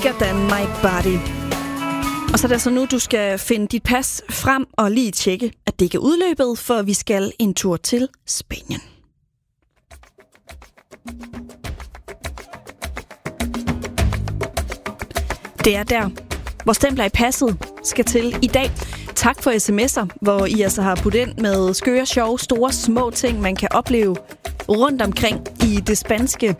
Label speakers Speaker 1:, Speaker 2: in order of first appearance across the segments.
Speaker 1: Bigger Than My Body. Og så er det altså nu, du skal finde dit pas frem og lige tjekke, at det ikke er udløbet, for vi skal en tur til Spanien. Det er der, hvor stempler i passet skal til i dag. Tak for sms'er, hvor I altså har puttet ind med skøre, sjove, store, små ting, man kan opleve rundt omkring i det spanske.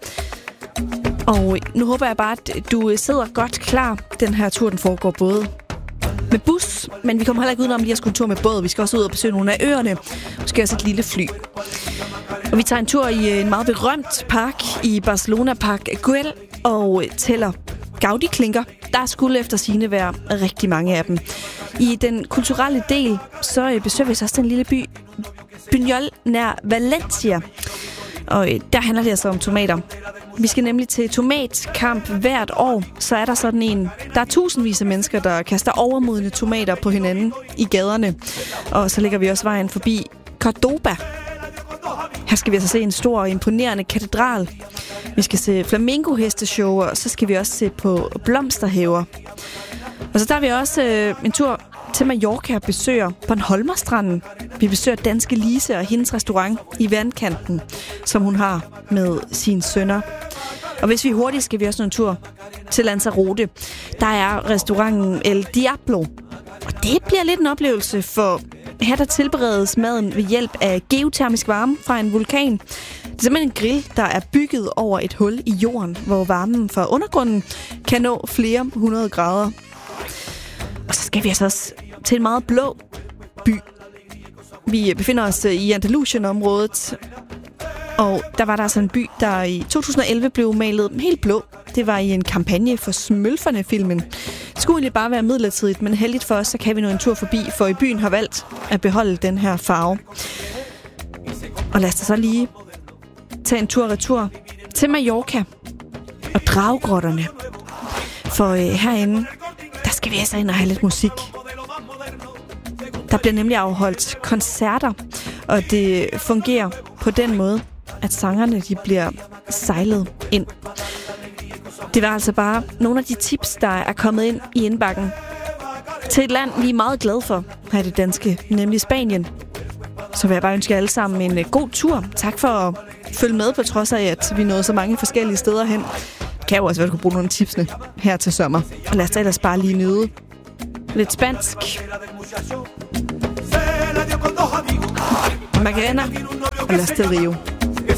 Speaker 1: Og nu håber jeg bare, at du sidder godt klar. Den her tur, den foregår både med bus, men vi kommer heller ikke udenom lige at skulle tur med båd. Vi skal også ud og besøge nogle af øerne. Måske også et lille fly. Og vi tager en tur i en meget berømt park i Barcelona, Park Güell, og tæller Gaudi-klinker. Der skulle efter sigende være rigtig mange af dem. I den kulturelle del, så besøger vi så også den lille by Buñol nær Valencia. Og der handler det altså om tomater. Vi skal nemlig til tomatkamp hvert år. Så er der sådan en... Der er tusindvis af mennesker, der kaster overmodne tomater på hinanden i gaderne. Og så lægger vi også vejen forbi Cordoba. Her skal vi altså se en stor og imponerende katedral. Vi skal se flamingohesteshow, og så skal vi også se på blomsterhaver. Og så tager vi også en tur til Mallorca og besøger Bornholmerstranden. Vi besøger Danske Lise og hendes restaurant i vandkanten, som hun har med sine sønner. Og hvis vi er hurtige, skal vi også en tur til Lanzarote. Der er restauranten El Diablo. Og det bliver lidt en oplevelse, for her der tilberedes maden ved hjælp af geotermisk varme fra en vulkan. Det er simpelthen en grill, der er bygget over et hul i jorden, hvor varmen fra undergrunden kan nå flere 100 grader. Og så skal vi altså også til en meget blå by. Vi befinder os i Andalusien-området, og der var der altså en by, der i 2011 blev malet helt blå. Det var i en kampagne for Smølferne-filmen. Det skulle egentlig bare være midlertidigt, men heldigt for os, så kan vi nå en tur forbi, for i byen har valgt at beholde den her farve. Og lad os så lige tage en tur-retur til Mallorca og Dragegrotterne. For herinde, der skal vi altså ind og have lidt musik. Der bliver nemlig afholdt koncerter, og det fungerer på den måde, at sangerne de bliver sejlet ind. Det var altså bare nogle af de tips, der er kommet ind i indbakken til et land, vi er meget glade for her i det danske, nemlig Spanien. Så vil jeg bare ønske jer alle sammen en god tur. Tak for at følge med, på trods af, at vi nåede så mange forskellige steder hen. Det kan jo også være, at du kunne bruge nogle af tipsene her til sommer. Og lad os da ellers bare lige nyde lidt spansk. Macarena og Las del Rio.